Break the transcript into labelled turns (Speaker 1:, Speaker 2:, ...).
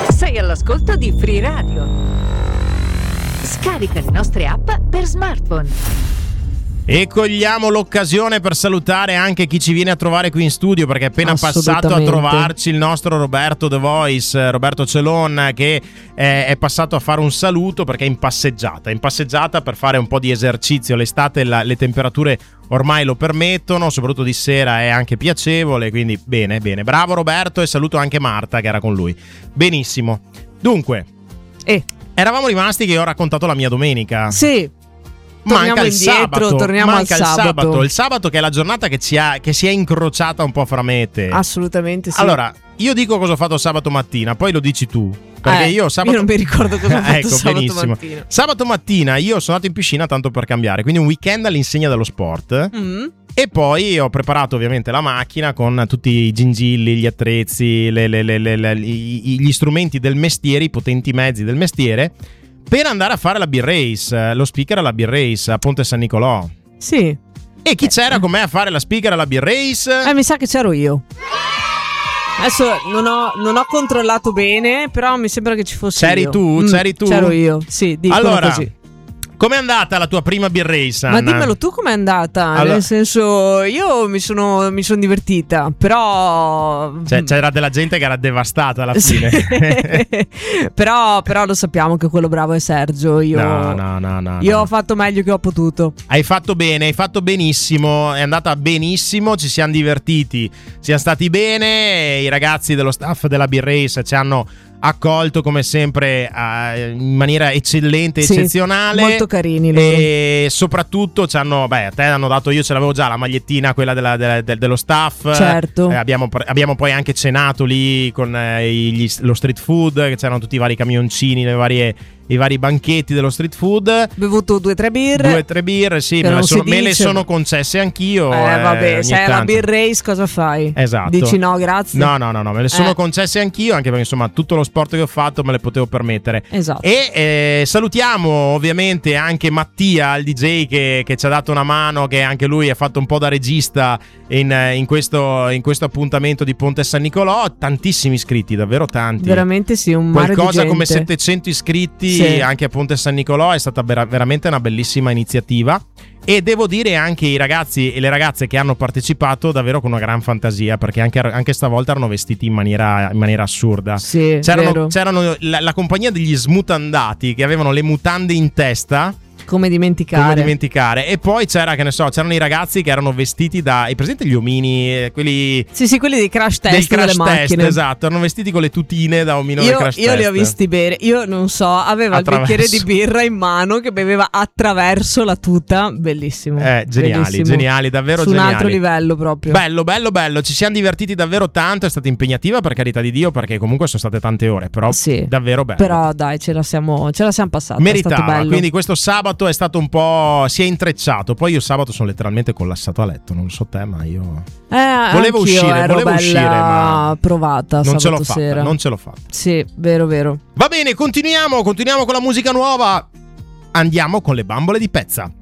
Speaker 1: Sei all'ascolto di Free Radio. Scarica le nostre app per smartphone.
Speaker 2: E cogliamo l'occasione per salutare anche chi ci viene a trovare qui in studio, perché è appena passato a trovarci il nostro Roberto The Voice, Roberto Celon, che è passato a fare un saluto perché è in passeggiata per fare un po' di esercizio. L'estate le temperature ormai lo permettono, soprattutto di sera è anche piacevole, quindi bene, bravo Roberto, e saluto anche Marta che era con lui. Benissimo. Dunque, eravamo rimasti che ho raccontato la mia domenica.
Speaker 3: Sì. Torniamo al sabato.
Speaker 2: Il sabato che è la giornata che si è incrociata un po' fra me e te.
Speaker 3: Assolutamente sì.
Speaker 2: Allora, io dico cosa ho fatto sabato mattina, poi lo dici tu. Perché io
Speaker 3: non mi ricordo cosa ho fatto
Speaker 2: ecco,
Speaker 3: sabato
Speaker 2: benissimo.
Speaker 3: mattina.
Speaker 2: Sabato mattina io sono andato in piscina tanto per cambiare, quindi un weekend all'insegna dello sport. E poi ho preparato ovviamente la macchina con tutti i gingilli, gli attrezzi, gli strumenti del mestiere, i potenti mezzi del mestiere, per andare a fare la beer race, lo speaker alla beer race a Ponte San Nicolò.
Speaker 3: Sì.
Speaker 2: E chi c'era con me a fare la speaker alla beer race?
Speaker 3: Mi sa che c'ero io. Adesso non ho controllato bene, però mi sembra che ci fosse
Speaker 2: C'eri
Speaker 3: io.
Speaker 2: tu? C'eri tu?
Speaker 3: C'ero io, sì, dicono
Speaker 2: allora,
Speaker 3: così.
Speaker 2: Com'è andata la tua prima beer race, Anna?
Speaker 3: Ma dimmelo tu com'è andata.
Speaker 2: Allora,
Speaker 3: nel senso, io mi sono divertita, però
Speaker 2: c'era della gente che era devastata alla fine.
Speaker 3: però lo sappiamo che quello bravo è Sergio.
Speaker 2: No.
Speaker 3: Io ho fatto meglio che ho potuto.
Speaker 2: Hai fatto bene, hai fatto benissimo. È andata benissimo, ci siamo divertiti, siamo stati bene. I ragazzi dello staff della beer race ci hanno accolto come sempre in maniera eccellente, eccezionale,
Speaker 3: molto carini loro.
Speaker 2: E soprattutto ci hanno, a te hanno dato, io ce l'avevo già la magliettina, quella dello staff,
Speaker 3: certo.
Speaker 2: Abbiamo poi anche cenato lì con lo street food, che c'erano tutti i vari camioncini, i vari banchetti dello street food.
Speaker 3: Bevuto 2-3 birre.
Speaker 2: Sì, me le sono concesse anch'io.
Speaker 3: Vabbè, se è la beer race cosa fai?
Speaker 2: Esatto.
Speaker 3: Dici no, grazie.
Speaker 2: No, me le sono concesse anch'io, anche perché insomma tutto lo sport che ho fatto me le potevo permettere.
Speaker 3: Esatto.
Speaker 2: E salutiamo ovviamente anche Mattia, il DJ che ci ha dato una mano, che anche lui ha fatto un po' da regista in questo appuntamento di Ponte San Nicolò. Tantissimi iscritti, davvero tanti.
Speaker 3: Veramente sì, un mare
Speaker 2: qualcosa
Speaker 3: di gente.
Speaker 2: Come 700 iscritti,
Speaker 3: sì.
Speaker 2: Anche a Ponte San Nicolò. È stata veramente una bellissima iniziativa. E devo dire anche i ragazzi e le ragazze che hanno partecipato davvero con una gran fantasia, perché anche stavolta erano vestiti in maniera assurda.
Speaker 3: Sì,
Speaker 2: c'erano la compagnia degli smutandati che avevano le mutande in testa.
Speaker 3: Come dimenticare.
Speaker 2: E poi c'erano i ragazzi che erano vestiti hai presente gli omini, quelli
Speaker 3: quelli dei crash test delle macchine.
Speaker 2: Esatto, erano vestiti con le tutine da omino del crash test.
Speaker 3: Io li ho visti bere, io non so, aveva il bicchiere di birra in mano che beveva attraverso la tuta, bellissimo.
Speaker 2: Geniali, davvero
Speaker 3: su
Speaker 2: geniali.
Speaker 3: Un altro livello proprio.
Speaker 2: Bello, ci siamo divertiti davvero tanto, è stata impegnativa, per carità di Dio, perché comunque sono state tante ore, però
Speaker 3: sì,
Speaker 2: davvero bello.
Speaker 3: Però dai, ce la siamo passata.
Speaker 2: Meritava,
Speaker 3: è stato bello.
Speaker 2: Quindi questo sabato è stato un po', si è intrecciato. Poi io sabato sono letteralmente collassato a letto. Non so te, ma io volevo uscire, ma
Speaker 3: provata.
Speaker 2: Non ce l'ho fatta.
Speaker 3: Sì, vero.
Speaker 2: Va bene, continuiamo con la musica nuova. Andiamo con le bambole di Pezza.